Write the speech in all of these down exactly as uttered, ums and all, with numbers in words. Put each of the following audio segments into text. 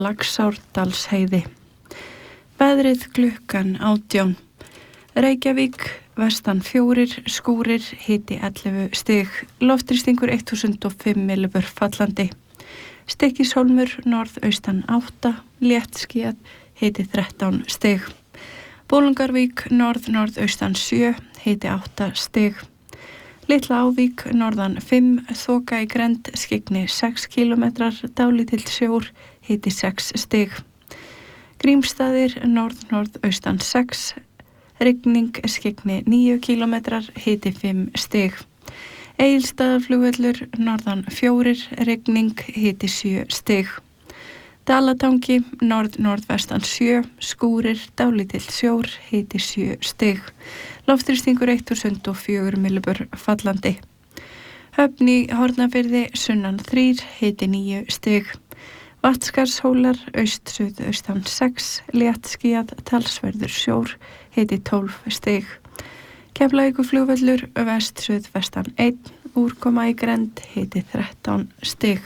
Laxárdalsheiði. Veðrið klukkan átján. Reykjavík, vestan fjórir, skúrir, hiti ellefu stig. Loftþrýstingur þúsund og fimm millibör fallandi. Stykkishólmur, norðaustan átta, léttskýjað, hiti þrettán stig. Bolungarvík, norð-norðaustan sjö, hiti átta stig. Litla Ávík, norðan fimm, þoka í grennd, skyggni sex kílómetrar, dálítill sjór, hiti sex stig. Grímsstaðir, norð-norðaustan sex, rigning, skyggni níu kílómetrar, hiti fimm stig. Egilsstaðaflugvöllur, norðan fjórir, rigning, hiti sjö stig. Dalatangi, norð-norðvestan sjö, skúrir, dálítill sjór, hiti sjö stig. Loftþrýstingur þúsund og fjögur millibör fallandi. Höfn í Hornafirði, sunnan þrír, hiti níu stig. Vatnskarðshólar, aust-suðaustan sex, léttskýjað, talsverður sjór, hiti tólf stig. Keflavíkurflugvöllur, vest-suðvestan einn, úrkoma í grennd, hiti þrettán stig.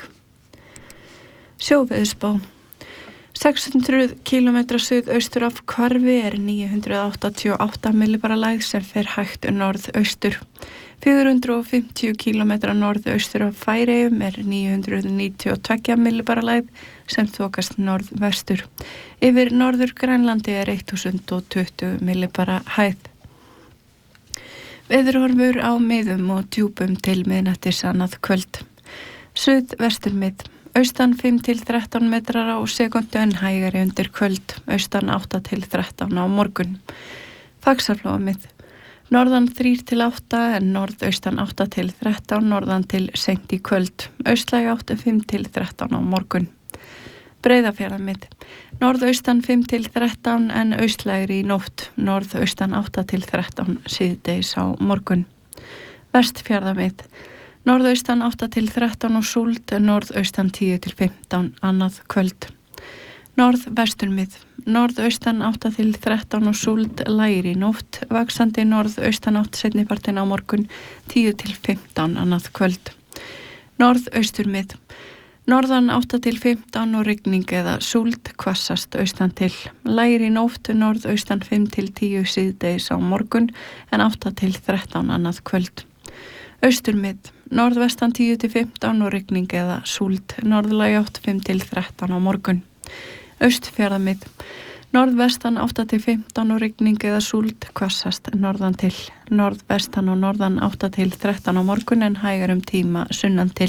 Sjóveðurspá. sex hundruð kílómetra suðaustur af Hvarfi er níu hundruð áttatíu og átta millibara lægð sem fer hægt norðaustur. fjögur hundruð fimmtíu kílómetra norðaustur af Færeyjum er níu hundruð níutíu og tvö millibara lægð sem þokast norðvestur. Yfir norður Grænlandi er þúsund og tuttugu millibara hæð. Veðurhorfur á miðum og djúpum til miðnættis annað kvöld. Suðvestur mið. Austan fimm til þrettán metrar á sekundu en hægari undir kvöld. Austan átta til þrettán á morgun. Faxaflóa mið. Norðan þrír til átta en norðaustan átta til þrettán, norðan til seint í kvöld. Austlæg átta fimm til þrettán á morgun. Breiðafjarðarmið. Norðaustan fimm til þrettán en austlægri í nótt. Norðaustan átta til þrettán síðdegis á morgun. Vestfjarðarmið. Norðaustan átta til þrettán og súld, norðaustan tíu til fimmtán annað kvöld. Norðvesturmið. Norðaustan átta til þrettán og súld, lægir í nótt, vaxandi norðaustan átt seinnipartin á morgun, tíu til fimmtán annað kvöld. Norðausturmið. Norðan átta til fimmtán og rigning eða súld, hvassast austan til. Lægir í nótt, norðaustan fimm til tíu síðdegis á morgun, en átta til þrettán annað kvöld. Austurmið. Norðvestan tíu til fimmtán og rigning eða súld, norðlæg átta fimm til þrettán á morgun. Austfjarðamið. Norðvestan átta til fimmtán og rigning eða súld, hvassast norðan til. Norðvestan og norðan átta til þrettán á morgun en hægar um tíma sunnan til.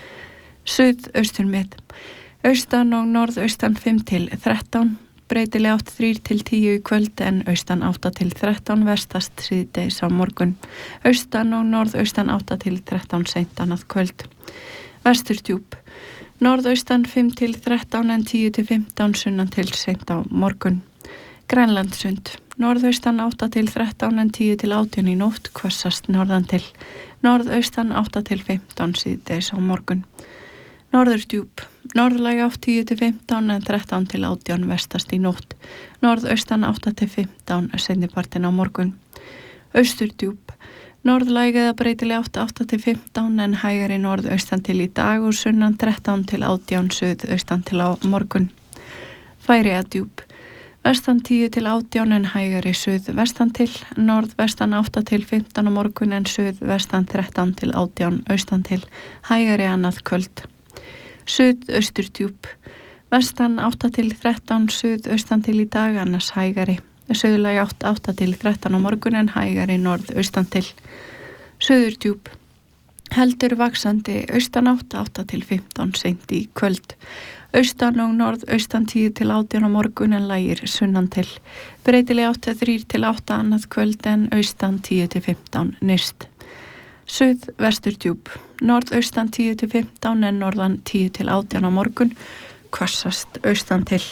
Suðausturmið. Austan og norðaustan fimm til þrettán, breytileg átt þrír til tíu í kvöld en austan átta til þrettán, vestast síðdegis á morgun. Austan og norðaustan átta til þrettán seint annað kvöld. Vesturdjúp. Norðaustan fimm til þrettán en tíu til fimmtán sunnan til seint á morgun. Grænlandssund. Norðaustan átta til þrettán en tíu til átján í nótt, hvassast norðan til. Norðaustan átta til fimmtán síðdegis á morgun. Norðurdjúp. Norðlæg átt tíu til fimmtán en þrettán til átján vestast í nótt. Norðaustan átta til fimmtán seinnipartin á morgun. Austurdjúp. Norðlæg eða breytileg átt átta til fimmtán en hægari norðaustan til í dag og sunnan þrettán til átján suðaustan til á morgun. Færeyjadjúp. Vestan tíu til átján en hægari suðvestan til. Norðvestan átta til fimmtán á morgun en suðvestan þrettán til átján austan til. Hægari annað kvöld. Suðausturdjúp. Vestan átta til þrettán suðaustan til í dag annars hægari. Suðlæg átt átta til þrettán á morgun en hægari norðaustan til. Suðurdjúp. Heldur vaxandi austan átt átta til fimmtán seint í kvöld. Austan og norðaustan tíu til átján á morgun en lægir sunnan til. Breytileg átt þrír til átta annað kvöld en austan tíu til fimmtán nyrst. Suðvesturdjúp. Norðaustan tíu til fimmtán en norðan tíu til átján á morgun, hvassast austan til.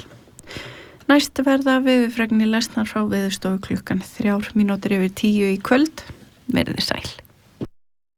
Næst verða veðurfregnir lesnar frá Veðurstofu klukkan þrjár mínútur yfir tíu í kvöld. Verið sæl.